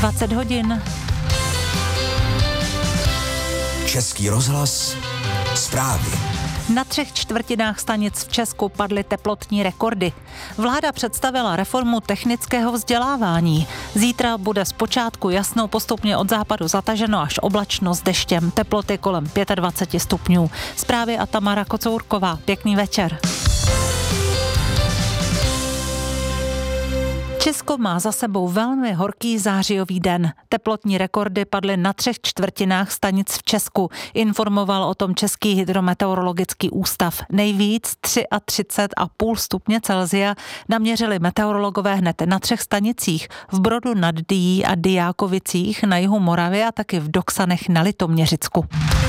20 hodin. Český rozhlas, zprávy. Na 3/4 stanic v Česku padly teplotní rekordy. Vláda představila reformu technického vzdělávání. Zítra bude zpočátku jasno, postupně od západu zataženo až oblačno s deštěm. Teploty kolem 25 stupňů. Zprávy a Tamara Kocourková. Pěkný večer. Česko má za sebou velmi horký zářijový den. Teplotní rekordy padly na 3/4 stanic v Česku. Informoval o tom Český hydrometeorologický ústav. Nejvíc 33,5 stupně Celsia naměřili meteorologové hned na 3 stanicích. V Brodu nad Dyjí a Dyjákovicích na jihu Moravy a taky v Doksanech na Litoměřicku.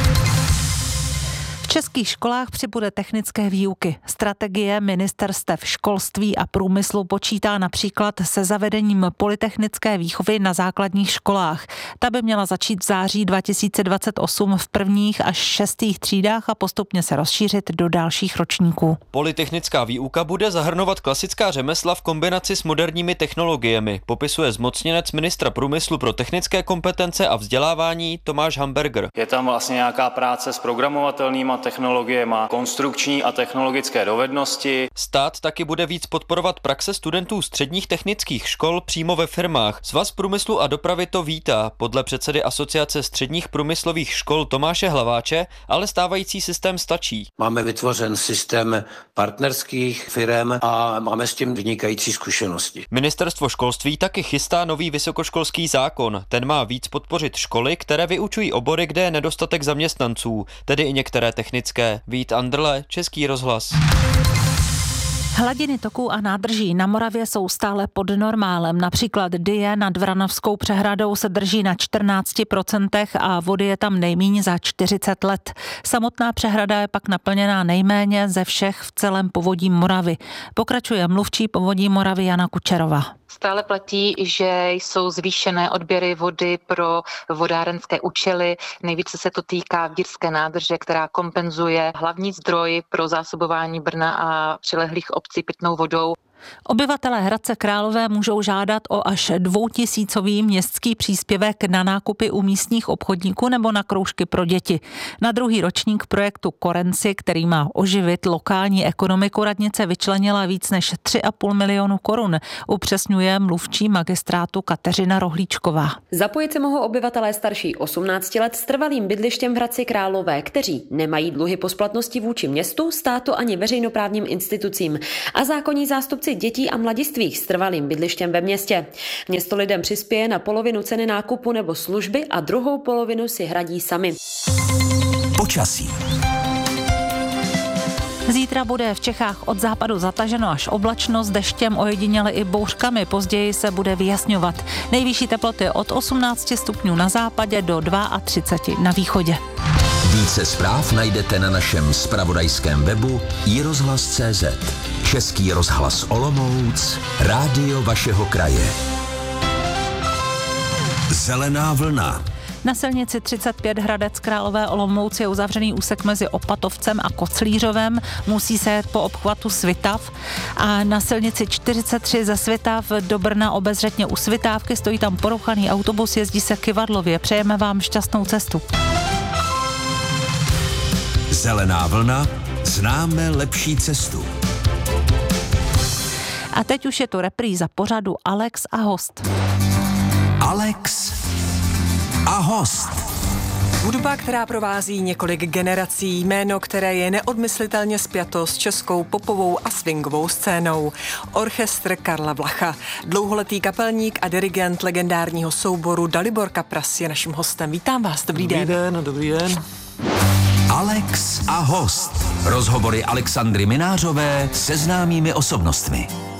V českých školách přibude technické výuky. Strategie ministerstev školství a průmyslu počítá například se zavedením polytechnické výchovy na základních školách. Ta by měla začít v září 2028 v prvních až 6. třídách a postupně se rozšířit do dalších ročníků. Polytechnická výuka bude zahrnovat klasická řemesla v kombinaci s moderními technologiemi, popisuje zmocněnec ministra průmyslu pro technické kompetence a vzdělávání Tomáš Hamberger. Je tam vlastně nějaká práce s programovatelnými technologie, má konstrukční a technologické dovednosti. Stát taky bude víc podporovat praxe studentů středních technických škol přímo ve firmách. Svaz průmyslu a dopravy to vítá. Podle předsedy Asociace středních průmyslových škol Tomáše Hlaváče ale stávající systém stačí. Máme vytvořen systém partnerských firem a máme s tím vynikající zkušenosti. Ministerstvo školství taky chystá nový vysokoškolský zákon. Ten má víc podpořit školy, které vyučují obory, kde je nedostatek zaměstnanců, tedy i některé technické. Vít Andrle, Český rozhlas. Hladiny toků a nádrží na Moravě jsou stále pod normálem. Například Dyje nad Vranovskou přehradou se drží na 14% a vody je tam nejméně za 40 let. Samotná přehrada je pak naplněná nejméně ze všech v celém povodí Moravy. Pokračuje mluvčí povodí Moravy Jana Kučerová. Stále platí, že jsou zvýšené odběry vody pro vodárenské účely. Nejvíce se to týká Vdírské nádrže, která kompenzuje hlavní zdroj pro zásobování Brna a přilehlých obcí pitnou vodou. Obyvatelé Hradce Králové můžou žádat o až 2000 městský příspěvek na nákupy u místních obchodníků nebo na kroužky pro děti. Na druhý ročník projektu Korenci, který má oživit lokální ekonomiku, radnice vyčlenila víc než 3,5 milionu korun, upřesňuje mluvčí magistrátu Kateřina Rohlíčková. Zapojit se mohou obyvatelé starší 18 let s trvalým bydlištěm v Hradci Králové, kteří nemají dluhy po splatnosti vůči městu, státu ani veřejnoprávním institucím a zákonní zástupci dětí a mladistvých s trvalým bydlištěm ve městě. Město lidem přispěje na polovinu ceny nákupu nebo služby a druhou polovinu si hradí sami. Počasí. Zítra bude v Čechách od západu zataženo až oblačno s deštěm, ojediněle i bouřkami. Později se bude vyjasňovat. Nejvyšší teploty od 18 stupňů na západě do 32 na východě. Více zpráv najdete na našem zpravodajském webu iRozhlas.cz. Český rozhlas Olomouc, rádio vašeho kraje. Zelená vlna. Na silnici 35 Hradec Králové Olomouc je uzavřený úsek mezi Opatovcem a Koclířovem. Musí se jet po obchvatu Svitav. A na silnici 43 ze Svitav do Brna obezřetně u Svitávky stojí tam porouchaný autobus, jezdí se Kyvadlově. Přejeme vám šťastnou cestu. Zelená vlna, známe lepší cestu. A teď už je to repríza pořadu Alex a host. Alex a host. Hudba, která provází několik generací, jméno, které je neodmyslitelně spjato s českou popovou a swingovou scénou. Orchestr Karla Vlacha. Dlouholetý kapelník a dirigent legendárního souboru Dalibor Kapras je naším hostem. Vítám vás, dobrý den. Dobrý den. Alex a host. Rozhovory Alexandry Minářové se známými osobnostmi.